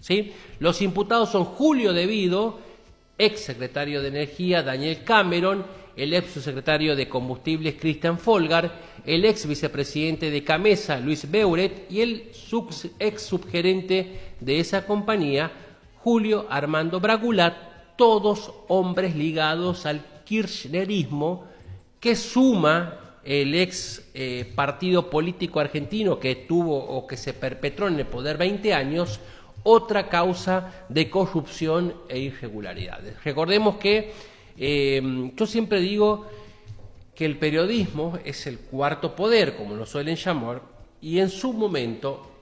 ¿sí? Los imputados son Julio De Vido, ex secretario de Energía Daniel Cameron, el ex subsecretario de Combustibles Christian Folgar, el ex vicepresidente de Camesa Luis Beuret y el ex subgerente de esa compañía Julio Armando Bragulat, todos hombres ligados al kirchnerismo, que suma el ex partido político argentino que tuvo o que se perpetró en el poder 20 años, otra causa de corrupción e irregularidades. Recordemos que yo siempre digo que el periodismo es el cuarto poder, como lo suelen llamar, y en su momento,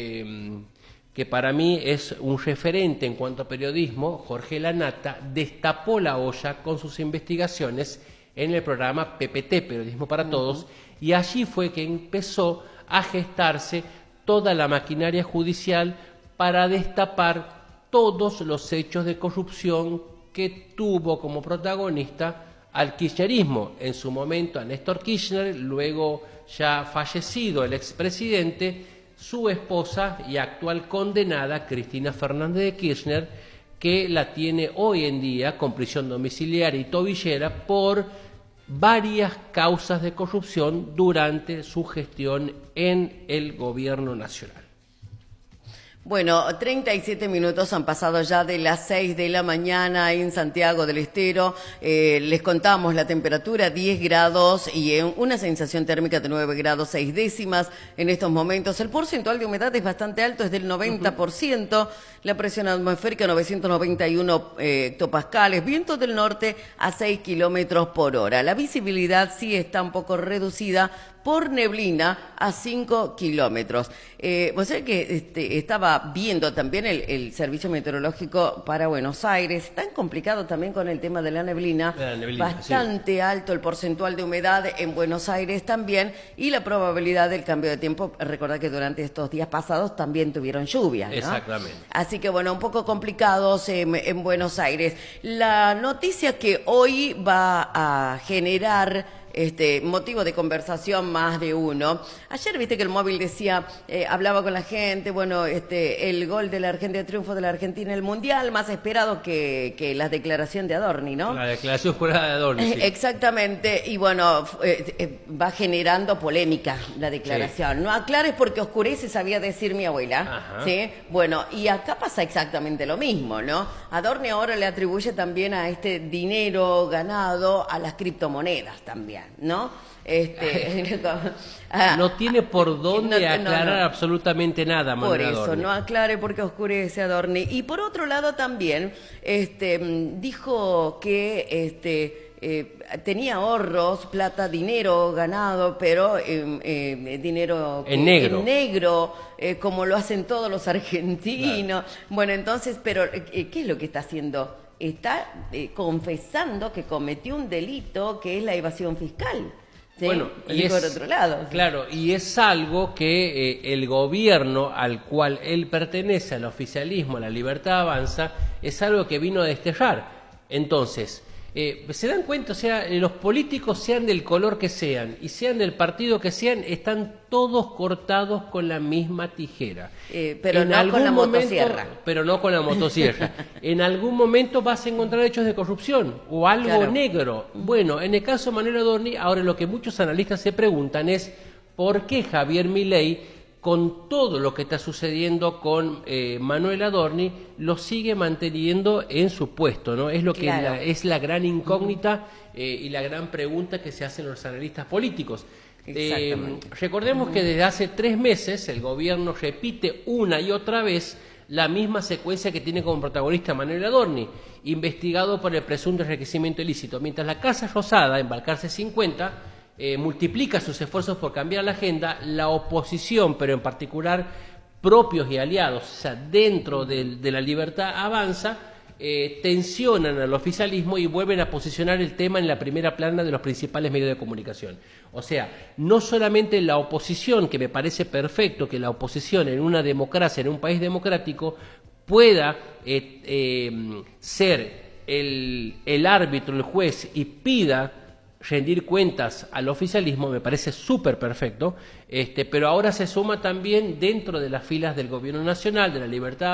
que para mí es un referente en cuanto a periodismo, Jorge Lanata destapó la olla con sus investigaciones en el programa PPT, Periodismo para Todos, y allí fue que empezó a gestarse toda la maquinaria judicial para destapar todos los hechos de corrupción que tuvo como protagonista al kirchnerismo, en su momento a Néstor Kirchner, luego ya fallecido el expresidente, su esposa y actual condenada Cristina Fernández de Kirchner, que la tiene hoy en día con prisión domiciliaria y tobillera por varias causas de corrupción durante su gestión en el gobierno nacional. Bueno, 37 minutos han pasado ya de las 6 de la mañana en Santiago del Estero. Les contamos la temperatura, 10 grados y una sensación térmica de 9 grados 6 décimas en estos momentos. El porcentual de humedad es bastante alto, es del 90%. La presión atmosférica 991 hectopascales. Viento del norte a 6 kilómetros por hora. La visibilidad sí está un poco reducida por neblina a 5 kilómetros. Vos sabés que estaba viendo también el servicio meteorológico para Buenos Aires, tan complicado también con el tema de la neblina, bastante alto el porcentual de humedad en Buenos Aires también, y la probabilidad del cambio de tiempo. Recordad que durante estos días pasados también tuvieron lluvia, ¿no? Exactamente. Así que bueno, un poco complicados en Buenos Aires. La noticia que hoy va a generar motivo de conversación más de uno. Ayer viste que el móvil decía, hablaba con la gente, bueno, el gol de la Argentina, el triunfo de la Argentina en el Mundial, más esperado que la declaración de Adorni, ¿no? La declaración jurada de Adorni, sí. Exactamente, y bueno, va generando polémica la declaración. Sí. No aclares porque oscurece, sabía decir mi abuela. Ajá. ¿Sí? Bueno, y acá pasa exactamente lo mismo, ¿no? Adorni ahora le atribuye también a este dinero ganado a las criptomonedas también, ¿no? No tiene por dónde aclarar absolutamente nada, Manuel Por eso, Adorni. no aclare porque oscurece Adorni. Y por otro lado también, dijo que tenía ahorros, plata, dinero ganado, pero dinero en negro, como lo hacen todos los argentinos. Claro. Bueno, entonces, pero ¿qué es lo que está haciendo? Está confesando que cometió un delito que es la evasión fiscal. ¿Sí? Bueno, y por otro lado. ¿Sí? Claro, y es algo que el gobierno al cual él pertenece, al oficialismo, a la Libertad Avanza, es algo que vino a desterrar. Entonces, se dan cuenta, o sea, los políticos, sean del color que sean y sean del partido que sean, están todos cortados con la misma tijera. Pero no con la motosierra. Pero no con la motosierra. En algún momento vas a encontrar hechos de corrupción o algo negro. Bueno, en el caso de Manuel Adorni, ahora lo que muchos analistas se preguntan es ¿por qué Javier Milei, con todo lo que está sucediendo con Manuel Adorni, lo sigue manteniendo en su puesto, ¿no? Es lo que es la gran incógnita y la gran pregunta que se hacen los analistas políticos. Recordemos que desde hace 3 meses el gobierno repite una y otra vez la misma secuencia que tiene como protagonista Manuel Adorni, investigado por el presunto enriquecimiento ilícito, mientras la Casa Rosada, en Balcarce 50, multiplica sus esfuerzos por cambiar la agenda. La oposición, pero en particular propios y aliados, o sea, dentro de la Libertad Avanza, tensionan al oficialismo y vuelven a posicionar el tema en la primera plana de los principales medios de comunicación. O sea, no solamente la oposición, que me parece perfecto que la oposición en una democracia, en un país democrático, pueda ser el árbitro, el juez, y pida rendir cuentas al oficialismo, me parece súper perfecto, pero ahora se suma también dentro de las filas del gobierno nacional, de la Libertad